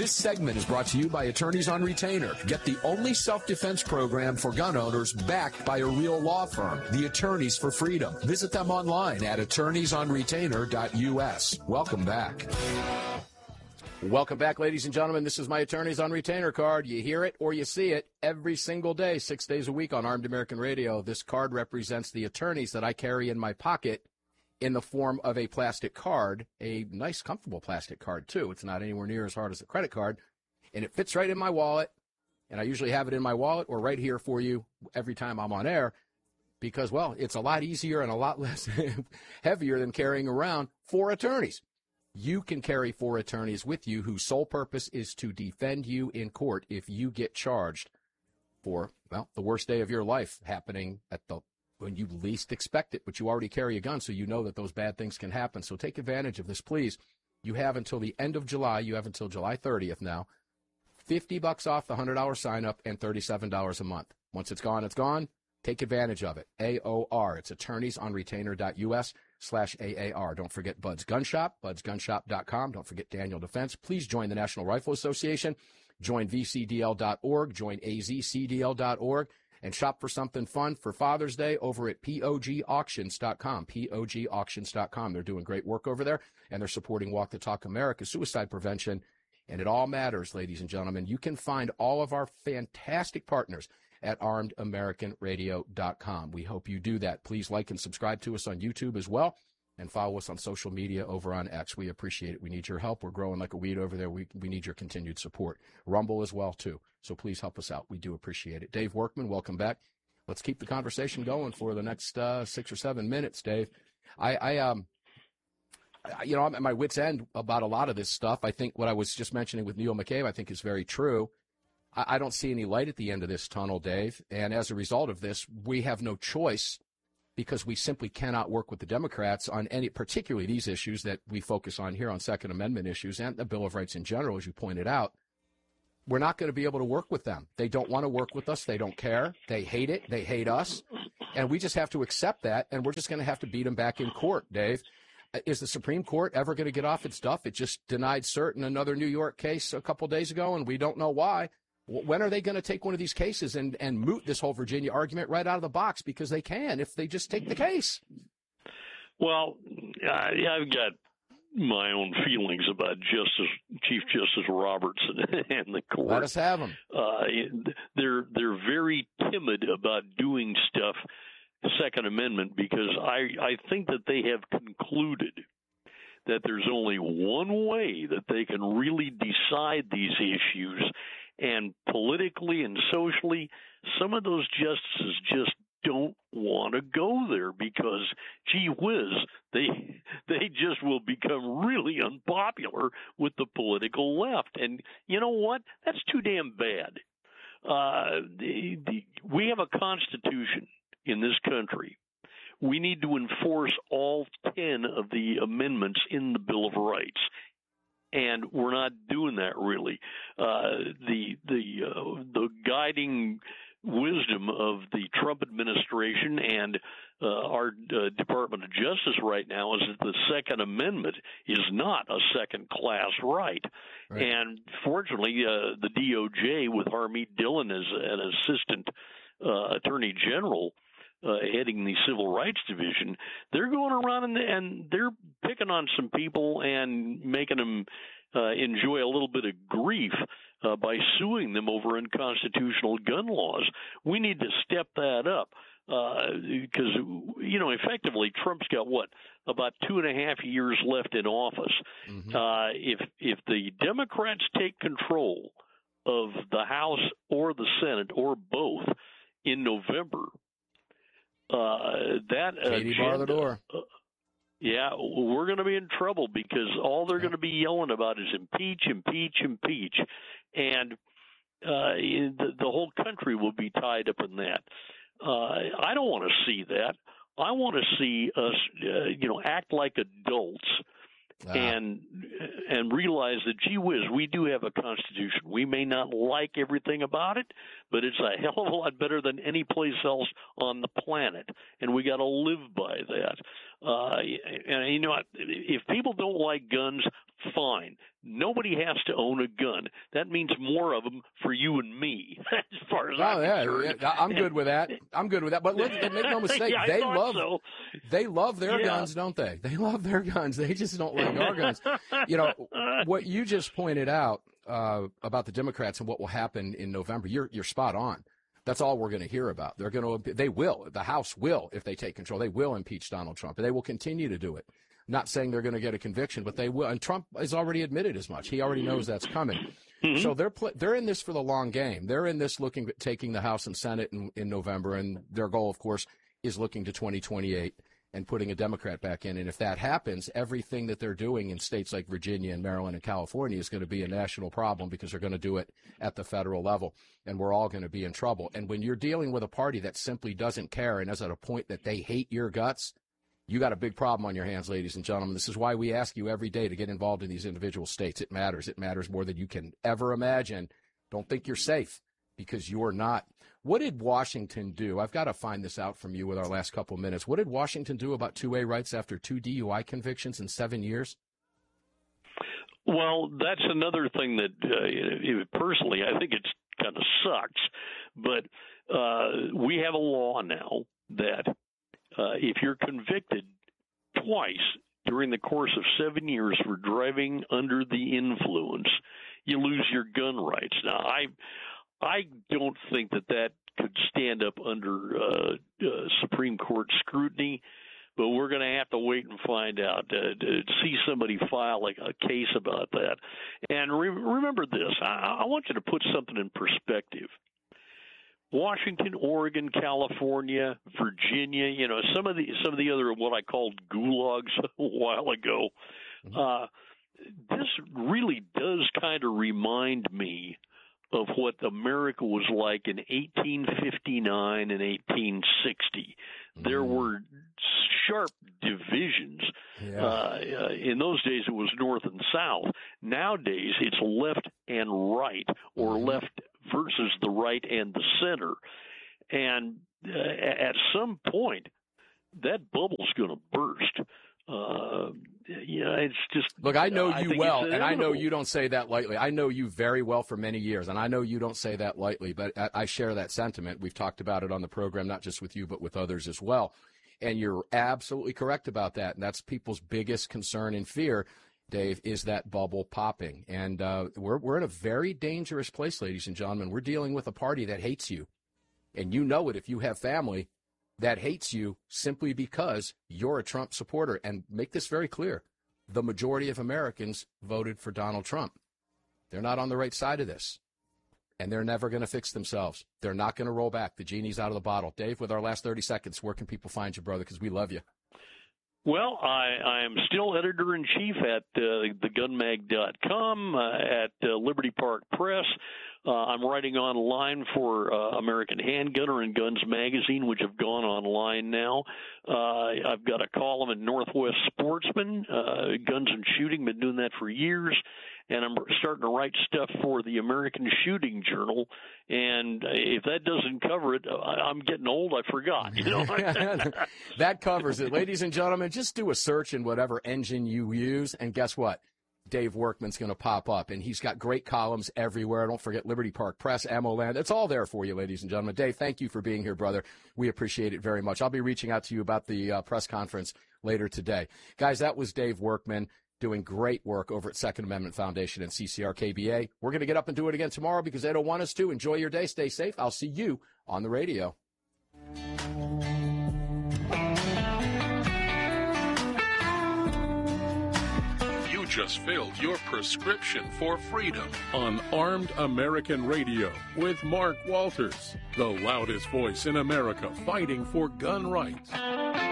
This segment is brought to you by Attorneys on Retainer. Get the only self-defense program for gun owners backed by a real law firm, the Attorneys for Freedom. Visit them online at attorneysonretainer.us. Welcome back. Welcome back, ladies and gentlemen. This is my Attorneys on Retainer card. You hear it or you see it every single day, 6 days a week on Armed American Radio. This card represents the attorneys that I carry in my pocket in the form of a plastic card, a nice, comfortable plastic card, too. It's not anywhere near as hard as a credit card, and it fits right in my wallet, and I usually have it in my wallet or right here for you every time I'm on air because, well, it's a lot easier and a lot less heavier than carrying around 4 attorneys. You can carry 4 attorneys with you whose sole purpose is to defend you in court if you get charged for, well, the worst day of your life happening when you least expect it, but you already carry a gun, so you know that those bad things can happen. So take advantage of this, please. You have until the end of July. You have until July 30th now. $50 off the $100 sign-up and $37 a month. Once it's gone, it's gone. Take advantage of it. AOR. It's attorneysonretainer.us/AAR. Don't forget Bud's Gun Shop, budsgunshop.com. Don't forget Daniel Defense. Please join the National Rifle Association. Join VCDL.org. Join AZCDL.org. And shop for something fun for Father's Day over at POGauctions.com, POGauctions.com. They're doing great work over there, and they're supporting Walk the Talk America, suicide prevention, and it all matters, ladies and gentlemen. You can find all of our fantastic partners at armedamericanradio.com. We hope you do that. Please like and subscribe to us on YouTube as well, and follow us on social media over on X. We appreciate it. We need your help. We're growing like a weed over there. We need your continued support. Rumble as well, too. So please help us out. We do appreciate it. Dave Workman, welcome back. Let's keep the conversation going for the next 6 or 7 minutes, Dave. I'm at my wit's end about a lot of this stuff. I think what I was just mentioning with Neil McCabe, I think is very true. I don't see any light at the end of this tunnel, Dave. And as a result of this, we have no choice because we simply cannot work with the Democrats on any, particularly these issues that we focus on here on Second Amendment issues and the Bill of Rights in general, as you pointed out. We're not going to be able to work with them. They don't want to work with us. They don't care. They hate it. They hate us. And we just have to accept that, and we're just going to have to beat them back in court, Dave. Is the Supreme Court ever going to get off its duff? It just denied cert in another New York case a couple days ago, and we don't know why. When are they going to take one of these cases and moot this whole Virginia argument right out of the box? Because they can if they just take the case. Well, I've got my own feelings about Chief Justice Roberts and the court. Let us have them. They're very timid about doing stuff, Second Amendment, because I think that they have concluded that there's only one way that they can really decide these issues, and politically and socially, some of those justices just don't want to go there because, gee whiz, they just will become really unpopular with the political left. And you know what? That's too damn bad. We have a constitution in this country. We need to enforce all 10 of the amendments in the Bill of Rights. And we're not doing that really. The guiding wisdom of the Trump administration and our Department of Justice right now is that the Second Amendment is not a second-class right. And fortunately, the DOJ, with Harmeet Dillon as an assistant attorney general, heading the Civil Rights Division, they're going around and they're picking on some people and making them enjoy a little bit of grief by suing them over unconstitutional gun laws. We need to step that up because, effectively Trump's got, about 2.5 years left in office. Mm-hmm. If the Democrats take control of the House or the Senate or both in November, Katie, bar the door. We're going to be in trouble because all they're going to be yelling about is impeach, impeach, impeach. And the whole country will be tied up in that. I don't want to see that. I want to see us, act like adults and realize that, gee whiz, we do have a constitution. We may not like everything about it, but it's a hell of a lot better than any place else on the planet, and we got to live by that. And if people don't like guns, fine. Nobody has to own a gun. That means more of them for you and me, as far as I'm concerned. Yeah, I'm good with that. I'm good with that. But make no mistake, yeah, they love their guns, don't they? They love their guns. They just don't like our guns. What you just pointed out about the Democrats and what will happen in November, you're spot on. That's all we're going to hear about. The House will, if they take control, they will impeach Donald Trump, and they will continue to do it. Not saying they're going to get a conviction, but they will. And Trump has already admitted as much. He already knows that's coming. Mm-hmm. So they're in this for the long game. They're in this looking at taking the House and Senate in November, and their goal, of course, is looking to 2028 and putting a Democrat back in. And if that happens, everything that they're doing in states like Virginia and Maryland and California is going to be a national problem because they're going to do it at the federal level, and we're all going to be in trouble. And when you're dealing with a party that simply doesn't care and is at a point that they hate your guts, you got a big problem on your hands, ladies and gentlemen. This is why we ask you every day to get involved in these individual states. It matters. It matters more than you can ever imagine. Don't think you're safe, because you're not. What did Washington do? I've got to find this out from you with our last couple of minutes. What did Washington do about 2A rights after 2 DUI convictions in 7 years? Well, that's another thing that personally I think it kind of sucks. But we have a law now that if you're convicted twice during the course of 7 years for driving under the influence, you lose your gun rights. Now, I don't think that could stand up under Supreme Court scrutiny, but we're going to have to wait and find out, to see somebody file a case about that. And remember this, I want you to put something in perspective. Washington, Oregon, California, Virginia, some of the other what I called gulags a while ago. This really does kind of remind me of what America was like in 1859 and 1860. There were sharp divisions. Yeah. In those days, it was north and south. Nowadays, it's left and right, or left versus the right and the center. And at some point, that bubble's going to burst. It's just. Look, I know you well, and I know you don't say that lightly. I know you very well for many years, and I know you don't say that lightly, but I share that sentiment. We've talked about it on the program, not just with you, but with others as well. And you're absolutely correct about that. And that's people's biggest concern and fear, Dave, is that bubble popping. And we're in a very dangerous place, ladies and gentlemen. We're dealing with a party that hates you. And you know it if you have family that hates you simply because you're a Trump supporter. And make this very clear. The majority of Americans voted for Donald Trump. They're not on the right side of this. And they're never going to fix themselves. They're not going to roll back. The genie's out of the bottle. Dave, with our last 30 seconds, where can people find you, brother? Because we love you. Well, I am still editor-in-chief at thegunmag.com, at Liberty Park Press. I'm writing online for American Handgunner and Guns Magazine, which have gone online now. I've got a column in Northwest Sportsman, Guns and Shooting, been doing that for years. And I'm starting to write stuff for the American Shooting Journal. And if that doesn't cover it, I'm getting old. I forgot. That covers it. Ladies and gentlemen, just do a search in whatever engine you use. And guess what? Dave Workman's going to pop up. And he's got great columns everywhere. Don't forget Liberty Park Press, Ammo Land. It's all there for you, ladies and gentlemen. Dave, thank you for being here, brother. We appreciate it very much. I'll be reaching out to you about the press conference later today. Guys, that was Dave Workman, doing great work over at Second Amendment Foundation and CCR-KBA. We're going to get up and do it again tomorrow because they don't want us to. Enjoy your day. Stay safe. I'll see you on the radio. You just filled your prescription for freedom on Armed American Radio with Mark Walters, the loudest voice in America fighting for gun rights.